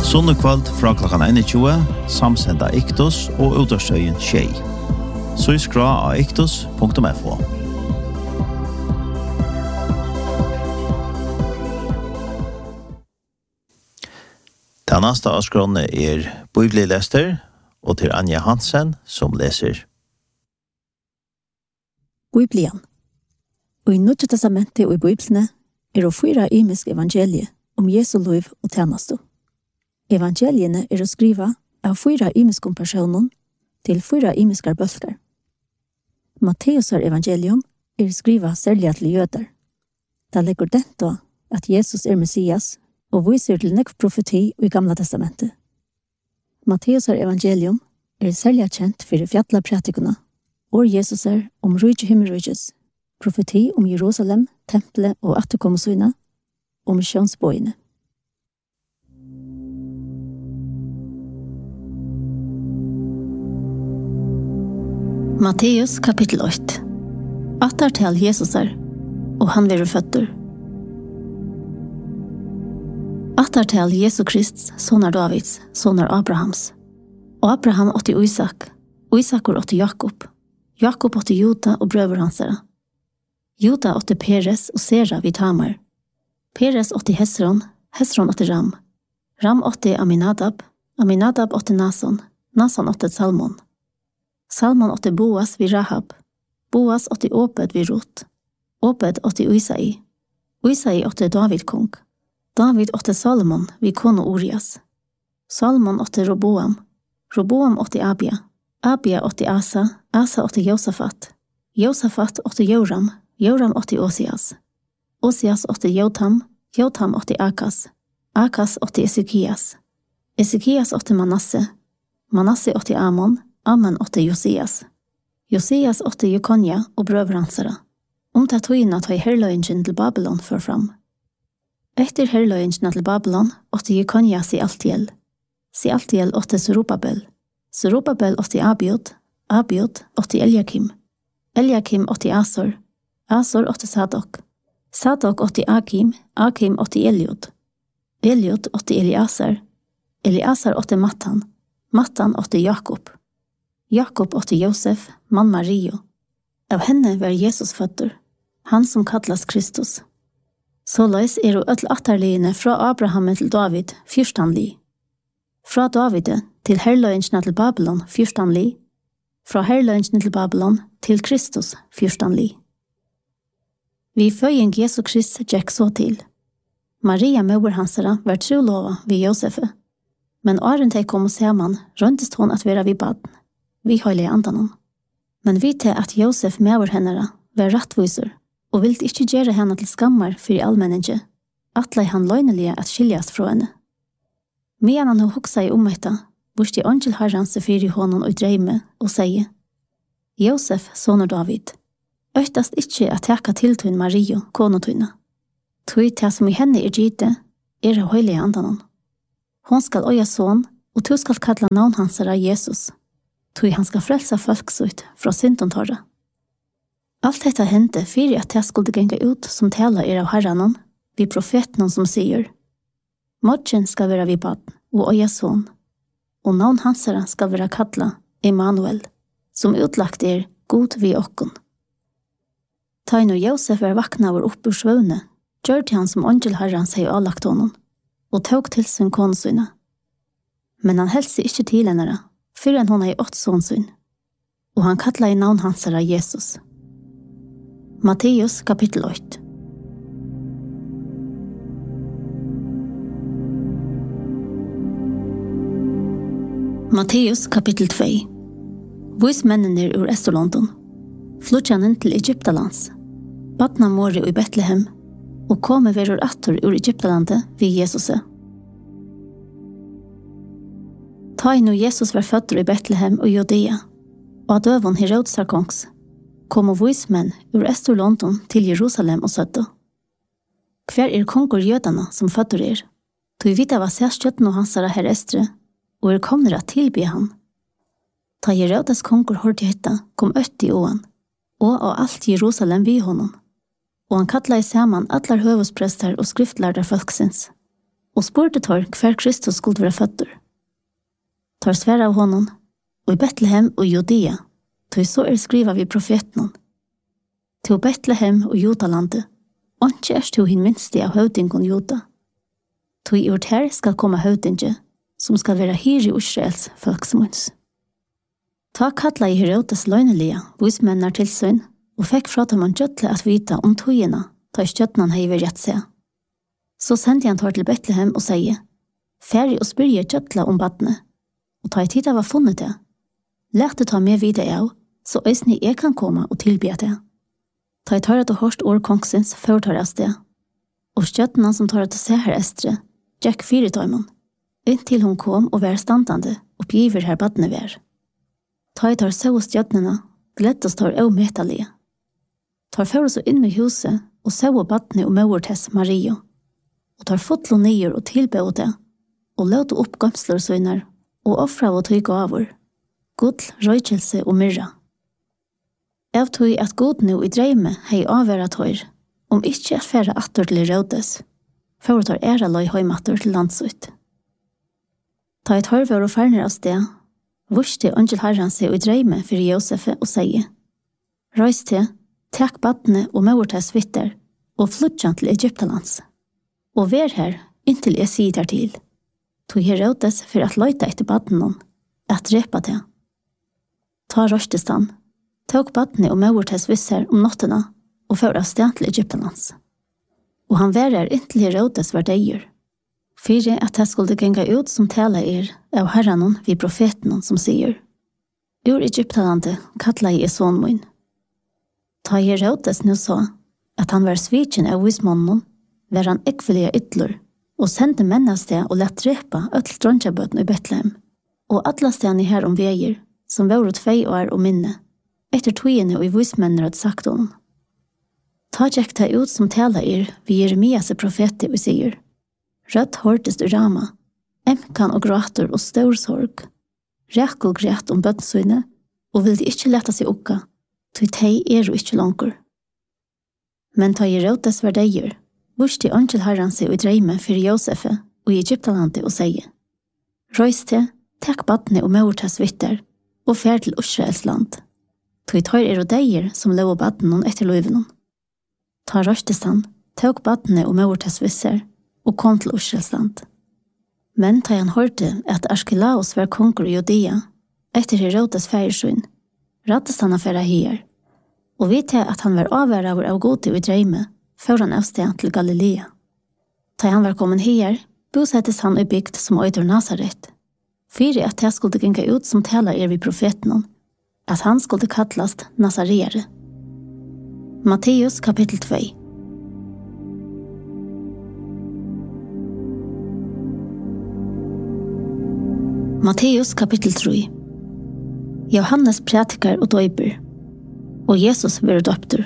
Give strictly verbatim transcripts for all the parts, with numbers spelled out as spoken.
Sunnekvald fra klokkan einogtjúgu, samsenda Iktus og utastøyen Tjei. Så skra av iktus punktum f o. Den neste av skrånene er Bibelilester, og til Anja Hansen som leser. Bibelen. Og i Nødje testamentet og i Bibelene er det fyra imisk evangelier om Jesu liv og tjeneste. Evangeliene er å skrive av fyra imiske personer til fyra imiske bølger. Matteus evangelium er skriva særlig til jøder. Det legger dette at Jesus er Messias og viser til nekv profeti i Gamla testamentet. Matteus evangelium er særlig kjent for fjalla pratikuna, og Jesus er om rujt himmelrujts, profeti om Jerusalem, tempelet og atterkommesyna, og misjonsbøyene. Matteus kapittel åtte. Attar til Jesus er, og han vil føtter. Attar til Jesu Krist, sonar Davids, sonar Abrahams. Og Abraham åtti Isak, og Isakor åtti Jakob. Jakob åtti Juda og brøver hansara. Juda åtti Peres og Sera vid Tamar. Peres åtti Hesron, Hesron åtti Ram. Ram åtti Aminadab, Aminadab åtti Nason, Nason åtti Salmon. Salmon åtti Boas vid Rahab. Boas åtti Obed vid Rut. Obed åtti Isai. Isai åtti David kong. David åtti Salomon vid kono Urias. Salomon åtti Roboam. Roboam åtti Abia. Abia åtti Asa. Asa åtti Josafat. Josafat åtti Joram. Joram åtti Osias. Osias åtti Jotam. Jotam åtti Akas. Akas åtti Ezekias. Ezekias åtti Manasse. Manasse åtti Amon. Amon åtti Josias. Josias åtti Jekonja og brøvransara. Om ta tøyna ta i herløyingen til Babylon for fram. Etter herløyingen til Babylon åtti Jekonja si Altiel. Si Altiel åtti Serubabel. Serubabel åtti Abiot. Abiot åtti Eliakim. Eliakim åtti Asor. Asor åtti Sadok. Sadok åtti Akim. Akim åtti Eliot. Eliot åtti Eliasar. Eliasar åtti Mattan. Mattan åtti Jakob. Jakob åtti Josef, man Mario. Av henne var Jesus føtter, han som kallas Kristus. Såleis er jo øtl attarligene fra Abraham til David fyrstanlig. Fra Davide til herløyingen til Babylon fyrstanlig. Fra herløyingen til Babylon til Kristus fyrstanlig. Vi føyen Jesu Krist gikk så til. Maria møver hansara var trolova vid Josefe. Men åren til kom og sammen røntest hon at være vid baden. Vi høyler andanon. Men vi til at Josef mever hennara var rattviser og vilt ikke gjøre henne til skammar for i allmenninge, atlei han løgnelige at skiljast fra henne. Medan han hoksa i ometta, borste angel herranse fyr i honom og dreime og sier, Josef, soner David, øktast ikke at teka tiltun Mario, konotuna. Tui til som i henne er gite, er av høylige andanon. Hon skal øya son, og tu skal kalla navn hansara Jesus. Tui han skal frelsa folk ut fra syndontorra. Alt dette hendte fyrir at jeg skulle genga ut som tala er av herranon, vi profetnon som sier, Modjen skal være vi bad, og øya son, og navn hansara skal være kalla Emmanuel, som utlagt er god vi okkon. Taino Josef er vakna var opp ur svøvne, gjør til han som angel herran seg avlagt honom, og tåg til sin konsyna. Men han helst ikke til hennara, før han er i åtte sånsyn, og han kallar i navn hansara Jesus. Matteus kapittel åtte. Matteus kapittel två. Vis mennene ur Estorlondon, flutjanen til Egyptalands, badna mori i Betlehem, og komme verur attor ur Egyptalandet vid Jesuse. Ta inn og Jesus var født i Betlehem og Judea, og av døvon Herodsar kongs, kom og vismenn ur Estorlondon til Jerusalem og sødde. Hver er konger jødana som fødder er, tog vita var særstøtten og hansara her estre, og er komner at tilby han. Ta Herodes konger hørte hitta, kom øtt i åen, og av alt Jerusalem vi honom, og han kallar i saman allar høvesprester og skriftlærder folksins. og spurte tar hver Kristus skulle være føtter. Tar svære av honom, og i Betlehem og Judea, tog så er skriva vi profeten. Til Betlehem og Jodalandet, og ikke er til hin minste av høvdingen Joda. Tog i ord her skal komme høvdinge, som skal være hyr i Israels folksmunds. Ta kalla i Herodes løgnelige, vismennar til sønn, og fikk fra dem han gjøtle at vite om togene, ta i stjøttene hei ved rett seg. Så sendte han tar til Betlehem og sier, «Færre og spyrje gjøtle om badne, og ta i tid av å funnet det. Lærte ta med videre av, så øsne jeg kan komme og tilbe det. Ta i tar at du hørst år kongsins før tar jeg sted, og stjøttene som tar at du ser her estre, Jack fire tøymon, inntil hun kom og var standande og bgiver her badne vær. Ta i tar så stjøttene, gleddes tar og metalige. Tar fører så inn i huset og så badne og møvertes Mario, og tar fotlo nyer og tilbød det, og løte opp gamsler sønner, og offra og tøy gaver, gull, røykelse og myrra. Jeg tog at god nå i dreime hei avværet tøyr, om ikke er færre atter til rådes, for å ta æra løy høymatter til landsut. Ta et hørver og ferner av sted, vurste angel herren seg i dreime for Josefe og sier, «Røys til, takk badne og møvertes vitter, og flytjan til Egyptalands, og vær her inntil jeg sier der til, tog Herodes for at løyta etter badnen, at drepa det. Ta røstestan, tog badne og møvertes visser om nottena, og føra sted til Egyptalands. Og han vær her inntil Herodes var deier, fyrir at det skulle genga ut som tala er av herranon vid profetenon som sier, «Ur Egyptalandet kalla jeg son min». Ta Herodes nu sa at han var svikjen av vismånen, var han ekvelige ytler, og sendte menneste og lett drepa öll dronjabøten i Betlehem, og alle stedene her om veier, som var ut fei år og minne, etter togene og i vismenner hadde sagt honom. Ta tjekk ta ut som tala er vi Jeremias profete og sier, «Rødt hårtest ur rama, emkan og gråter og stor sorg, rækkel græt om bøtnsøyne, og vil de ikke lette seg ukka, tog tei er jo ikke langer. Men ta Herodes var deier, vurste angel herren seg og dreime for Josefe og i Egyptalandet og sier, «Røys til, takk badne og møvertes vitter, og fær til Israels land. Tog tar er og deier som lov badnen etter lovenon. Ta røstestan, tog badne og møvertes visser, og kom til Israels land. Men ta han hørte at Arskelaus var konger i Judea, etter Herodes færsyn, rattest han affæra her, og vet jeg at han var avværaver av gode i dreime, før han avsted til Galilea. Da han var kommet her, bosettes han i bygd som øyder Nazaret, fyrir at det skulle genga ut som tala er vid profeten, at han skulle kallast Nazarere. Matteus kapittel två. Matteus kapittel tre. Johannes prætikar og døyper, og Jesus vil døpter.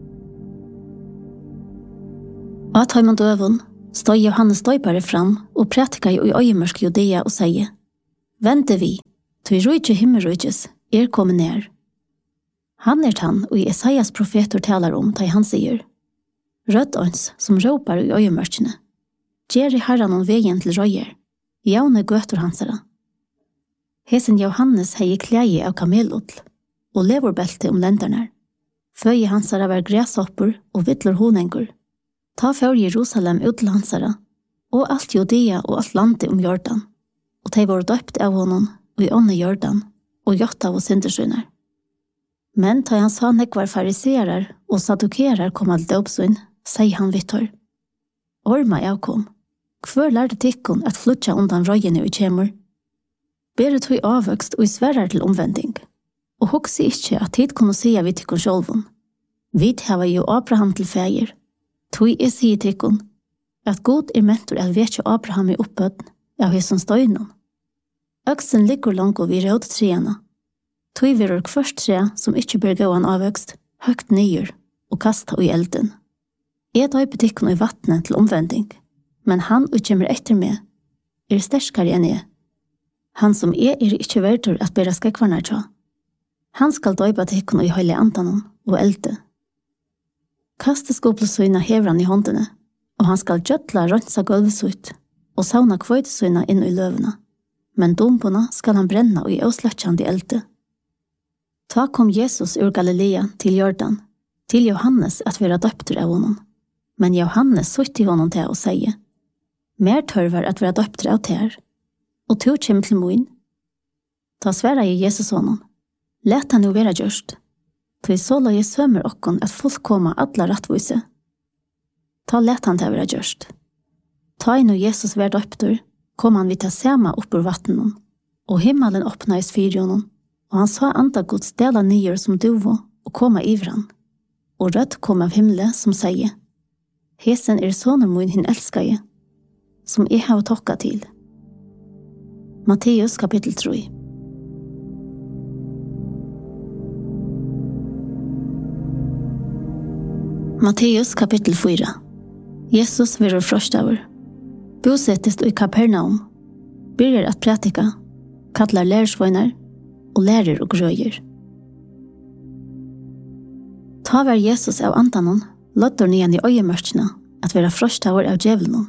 At heimann døven stod Johannes døypare fram og prætikar i øyemørsk Judea og sier, «Vente vi, til rujtje himmelrujtjes er kommet nær.» Han er han og i Esaias profeter taler om da han sier, «Rødt åns som råpar i øyemørkene, gjer i herran og veien til røyer, jaune gøter hansara. Hesen Johannes hei klæje av kamelotl, og leverbelte om lenderne. Føye hansara var græshopper og vittler honengur. Ta for Jerusalem ut til hansara, og alt Judea og alt landet om Jordan, og de var døpt av honom, og i ånne Jordan, og gjort av og syndersyner. Men ta han sa nekvar fariserer og sadukerer kom al døpsyn, sier han vittor. Orma jeg kom, kvør lærte tikkun at flutja undan røyene i kjemur, beret hui avvøkst og i sverrar til omvending, og hoksi ikkje at tid kunne sia vi tikkun sjolvun. Vi hava jo Abraham til feir, tui er sier tikkun, at god er mentor at vekje Abraham i oppbøtten av hesson støynon. Øksen ligger langt vi råd treana, tui virur kvørst tre som ikkje ber gåan avvøkst, høgt nyer og kasta i elden. Jeg døyper tikkun i vattnet til omvending, men han og kjemmer etter meg er sterskare enn jeg. Han som er er ikkje verdur at bera skekvarnar tja. Han skal døypa tikkun i høyle antanon og elde. Kaste skoplesøyna hever han i håndene, og han skal gjøtla røntsa gulvesut. og sauna kvøytesøyna inn i løvene, men dompene skal han brenna i avslattkjande elde. Ta kom Jesus ur Galilea til Jordan, til Johannes at være døpter av honom. Men Johannes søtt i honom til å sige, mer tørver at være døpter av ter, og to kjem til moin. Ta sværa i Jesus honom, let han jo være gjørst, til så la jeg sømmer okkon at fullkomma alla rattvise. Ta let han til å være gjørst. Ta inn og Jesus være døpter, kom han vidt ta sema opp ur vattenen, og himmelen åpnades fyr honom, og han sa anda Guds dela nyer som duvo og koma iver han. Og rødt kom av himmelen som sier, Hesen er soner min hin elskaje, som jeg har tokka til. Matteus kapittel tre. Matteus kapittel fyra. Jesus vil frøstaver. Bosettest i Kapernaum. Byrjar at pratika, kallar lærersvøynar, og lærer og grøyer. Ta var Jesus av antanon, lødder nian i øyemørkene, at være frøstaver av djevelen.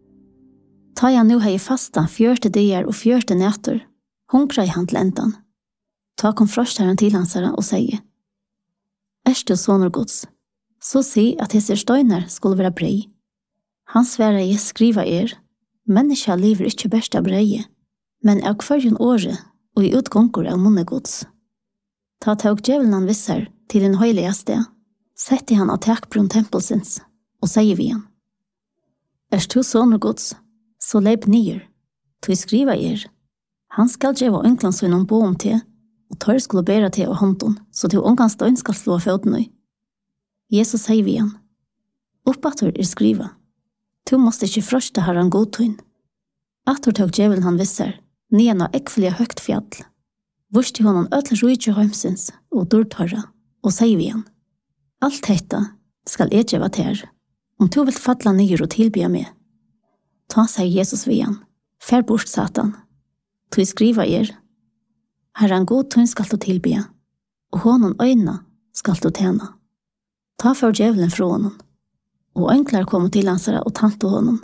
Ta jeg nu hei fasta fjørte dier og fjørte nætter, hungra i han til endan. Ta kom frøstaveren til hansara og sier, Erst du soner Guds, så si at hesser støyner skulle være brei. Han sværa i skriva er, menneska lever ikkje best av breie, men av kvarjon åre og i utgångur av munne Guds. Ta tog djevelen han visser til en høylige sted, sette han av takbrunn tempelsins, og sier vi han, Erst du soner Guds, så leip nyer, til skriva er, han skal djeva ønklansøynon bo om til, og tør skulle bæra til og hånden, så til ångans døgn skal slå føden i. Jesus sier vi han, Oppatur er skriva, du måste ikke frøsta herran godtøyn. Atur tog djevelen han visser, nian av ekvelige høgt fjall, vurs til honom ødel rujtje høymsins og dårtørra, og sier vi han, Alt dette skal jeg djeva til, om du vil falla nyer og tilbya meg. Ta sier Jesus vi han, fær bort satan, du skriva er, herran godtøyn skal du tilbya, og honom øyna skal du tjena. Ta for djevelen fra honom, og ønklar kom til lansara og tante honom.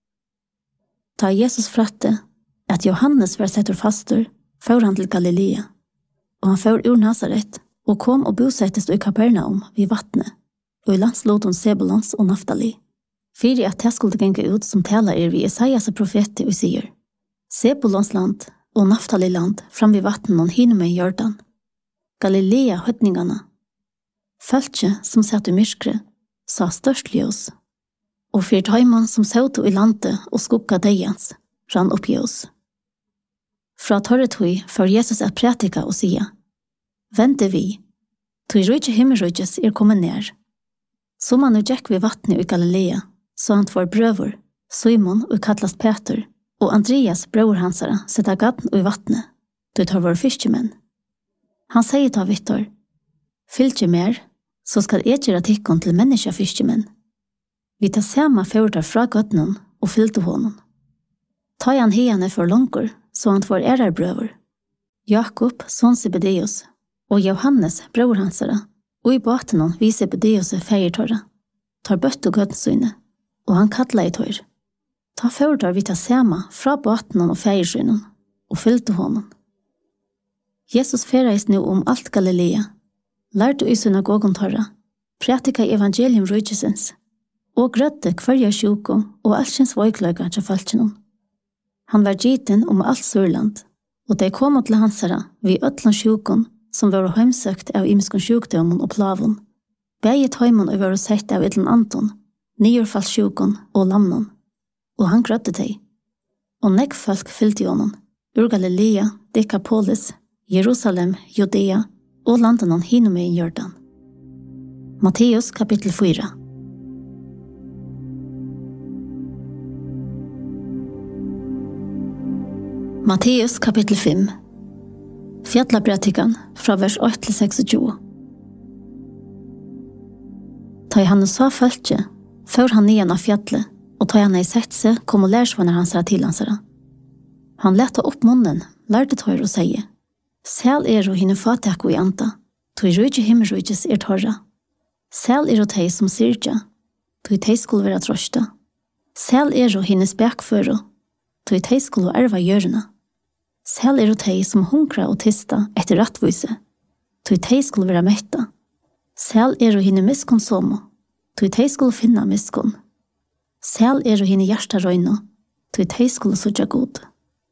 Ta Jesus fratte at Johannes var setter fastur, for han til Galilea, og han for ur Nazaret, og kom og bosettest i Kapernaum vid vattnet, og i landsloton Sebulons og Naftali. Fyri at det skulle genge ut som talar er vi Isaias profeti og sier, Sebulons land og Naftali land fram vid vattnet og hinnom i Jordan. Galilea høtningarna, Fölkje som satt i myrskre, sa størst ljøs, og fyrt heimann som satt i landet og skukka deians, rann opp i oss. Fra torretøy får Jesus at pratika og sia, Vente vi, tog rujtje himmelrujtjes er kommet nær. Som han ujekk vid vattnet i Galilea, så han tvår brøver, Simon og kallast Peter, og Andreas bror hansara setta gatten i vattnet, du tar vår fiskemenn. Han sier ta Vittor, Fylgje mer, så skal jeg gjøre tikkon til menneska fiskemenn. Vi tar samme fjortar fra gattenen og fylte honom. Ta han hiane for langkur, så han tvår erar brøver. Jakob, son Zebedeus, og Johannes, bror hansara, og i batenon viser Zebedeus feirtorra, tar bøtt og gøttensøyne, og han kattla i tør. Ta fjortar vi tar samme fra batenon og feirsøynen, og fylte honom. Jesus fereis nu om alt Galilea, lærte i synagogen torra, pratika evangelium rujtjesens, og grødde kvarja sjuko og alskjens vøykløyga til falskjennom. Han var giten om alt Sørland, og de kom til hansara vid øtland sjukon som var heimsøkt av imiskon sjukdomon og plavon. Begget heimen og var sett av idlen Anton, nyrfallssjukon og lamnon, og han grødde deg. Og nekk folk fylte honom, ur Galilea, Decapolis, Jerusalem, Judea, og landet hinnom i Jordan. Matteus kapittel fyra. Matteus kapittel fem. Fjallabratikan fra vers åtte til tjueseks. Ta han sa følge, før han nian av fjallet, og ta han i sett seg, kom og lærsvanner hans her til hans her. Han lette opp munnen, lærte tøyre og sier, Sel er og hinne fatak og i anta, tog rujtje himmelrujtjes er torra. Sel er og teg som syrja, tog teg skulle være trosta. Sel er og hinne spekføro, tog teg skulle erva gjørende. Sel er teg som hunkra og tista etter rattvise, tog teg skulle være metta. Sel er henne miskonsomo, tog teg skulle finna miskon. Sel er henne hjärsta røyno, tog teg skulle sudja god.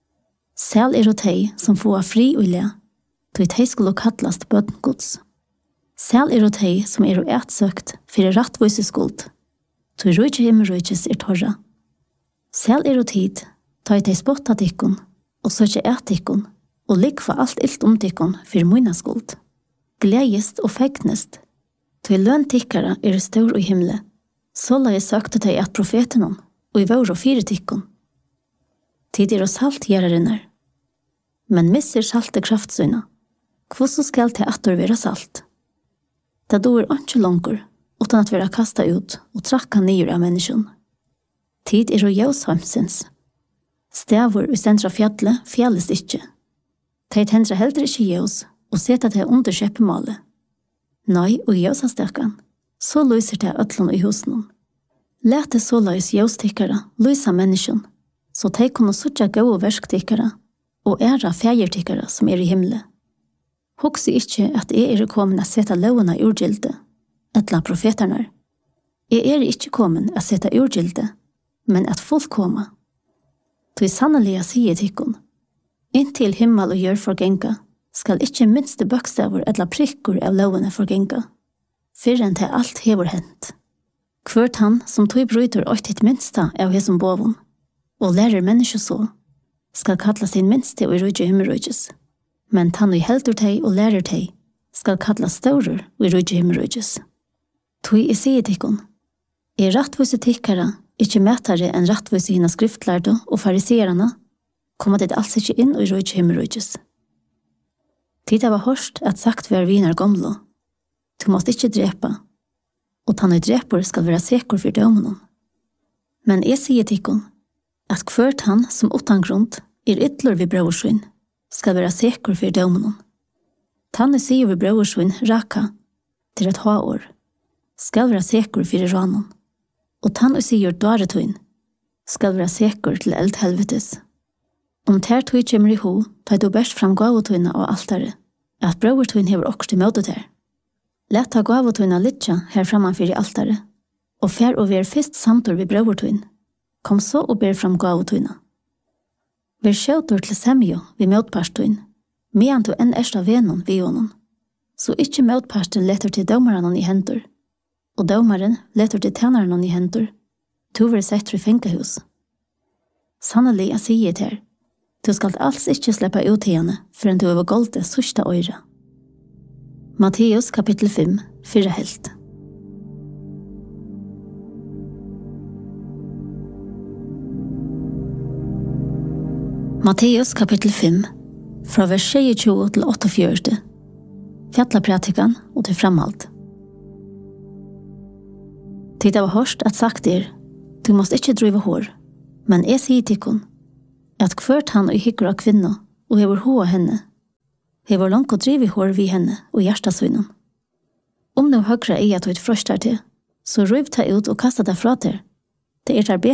Sel er teg som få fri og le, tog teg skulle kallast bødngods. Sel er teg som er etsøkt for rattvise skuld, tog rujtje himmelrujtjes er torra. Sel er tid, ta i teg spotta tikkun, og søkje etikkun, og likva alt ilt om tikkun for munna skuld. Gledjest og fegnest, tog løn tikkara er stor i himle, så la jeg søkte teg at profetenon, og i vår og fire tikkun. Tid er og salt gjerarinnar, men misser salte kraftsøyna, hvordan skal til at være salt? Det doer ikke langer, utan at være kastet ut og trakka nyer av menneskjen. Tid er og jøshamsens. Stavur i sentra fjallet fjalles ikke. De tendra heller ikke jøs og seta det under kjeppemalet. Nei, og jøsastekkan, så lyser det øtlån i husen. Læt det så løys jøstikkere lysa menneskjen, så de kunne sutja gode versktikkere og æra fjertikkere som er i himle. Hoksi ikkje at jeg er kommet å sette lovene i urgilde, etla profeterna. Jeg er ikkje kommet å sette urgilde, men at folk koma. Tog sannelig sier tikkun, inntil himmel og gjør forgenga, skal ikkje minste bøkstaver etla prikker av lovene forgenga, fyrr enn til alt hever hent. Kvørt han som tog bryter åttitt minsta av hesum bovun, og lærer menneske så, skal kalla sin minste og rujje himmelrujjes. Men tann og heldur teg og lærer teg skal kalla staurer og rujje himmelrujjes. Tog i sier tikkun, er rattvise tikkara ikkje mætare enn rattvise hina skriftlærde og fariserana, kommer det alls ikkje inn og rujje himmelrujjes. Tid var hørst at sagt vi er vinar gomlo, du måst ikkje drepa, og tann og drepor skal være sekur for dømonen. Men jeg sier tikkun, at kvørt han som utan grunn er ytlor vi braursvinn, skal være sekur for dømonen. Tanne sier vi braursvinn raka til et haår, skal være sekur for ranon, og tanne sier dvaretøyn, skal være sekur til eldhelvetes. Om ter tøy kommer i ho, tar du best fram gavetøyna av altare, at brauretøyn hever okst i møte der. Lett ta gavetøyna litja her framanfyr i altare, og fer og ver fyrst samtor vi brauretøyn, kom så og ber fram gavetøyna. Ver skjøter til semjo vi møtparstøyn, medan du enn ersta venon vi honom, så ikkje møtparsten leter til dømaranon i hendur, og dømaren leter til tjenaranon i hendur, to ver sett i fengahus. Sannelig jeg sier til, du skal alls ikkje sleppa ut henne, før enn du over golde sørsta øyre. Matteus kapittel fem, fyrre helt. Matteus kapittel fem, fra vers tjugo til åttiofjørs, fjallapratikan og til framhalt. Tid av hørst at sagt er, du måst ikkje drive hår, men jeg sier tikkun, at kvørt han og hykker av kvinna, og hever hoa henne, hever langt å drive hår vi henne og hjertasøynen. Om du høyre er at du et frøstar til, så ryv ta ut og kasta det fra til, det er der